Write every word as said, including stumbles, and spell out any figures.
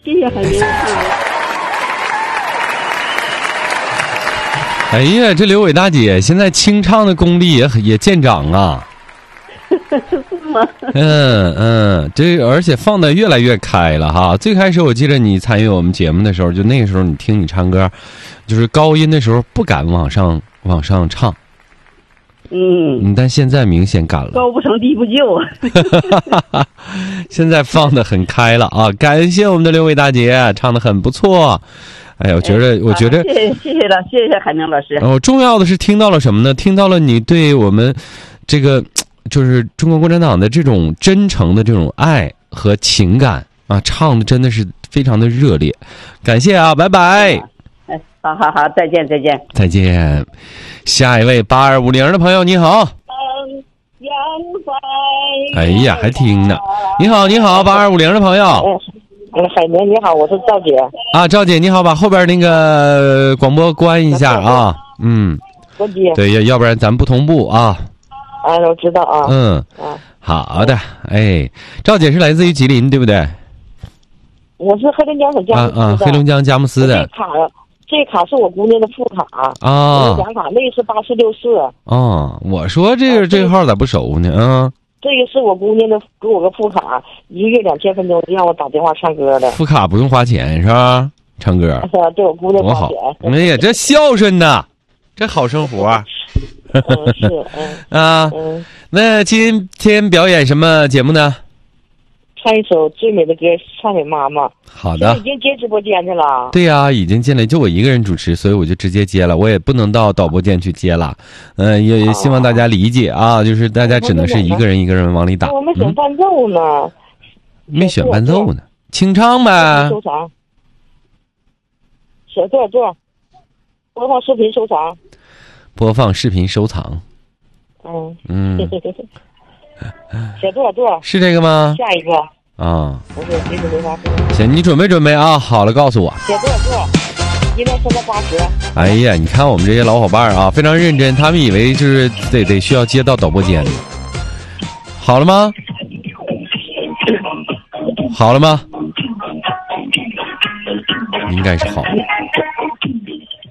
谢谢海明。 哎呀，这刘伟大姐现在清唱的功力也也见长啊。 是吗？ 嗯嗯，这而且放的越来越开了哈。最开始我记得你参与我们节目的时候，就那个时候你听你唱歌，就是高音的时候不敢往上往上唱。 嗯， 但现在明显敢了， 高不成低不就啊。 现在放的很开了啊！感谢我们的刘伟大姐，唱的很不错。哎呀，我觉得， 哎、 我觉得， 谢谢谢谢了，谢谢海明老师。 哦，重要的是听到了什么呢？听到了你对我们这个就是中国共产党的这种真诚的这种爱和情感啊，唱的真的是非常的热烈。感谢啊，拜拜。 哎，好好好，再见再见再见。下一位八二五零的朋友，你好。哎呀，还听呢。你好，你好，八二五零的朋友。 嗯，海明你好，我是赵姐。 啊，赵姐你好，把后边那个广播关一下啊。嗯， 关机。 对，要要不然咱不同步啊。 啊，我知道啊。 嗯， 啊， 好的。哎，赵姐是来自于吉林，对不对？ 我是黑龙江省佳木斯的。 啊啊，黑龙江佳木斯的。 这卡，这卡是我姑娘的副卡。 啊。 两卡，那个是八四六四。 哦，我说这个、啊、这个号咋不熟呢？啊。 这个是我姑娘的，给我个副卡，一个月两千分钟，让我打电话唱歌的。 副卡不用花钱是吧？唱歌。 对我姑娘花钱。 哎呀，这孝顺呐，这好生活。 嗯，是嗯啊， 嗯。 那今天表演什么节目呢？ 唱一首最美的歌，唱给妈妈。 好的。 已经接直播间去了。 对呀、啊，已经进来，就我一个人主持，所以我就直接接了，我也不能到导播间去接了。嗯、呃，也也希望大家理解啊，就是大家只能是一个人一个人往里打。 我没选伴奏呢。 嗯、没选伴奏呢，清唱呗。 收藏。写多少座？播放视频收藏。 播放视频收藏。 嗯嗯。 写多少座？ 是这个吗？ 下一个。 啊， 不是，其实没法说。 行，你准备准备啊，好了告诉我。 写多少座？今天升到八十。 哎呀，你看我们这些老伙伴啊，非常认真，他们以为就是得得需要接到导播间。好了吗？好了吗？应该是好。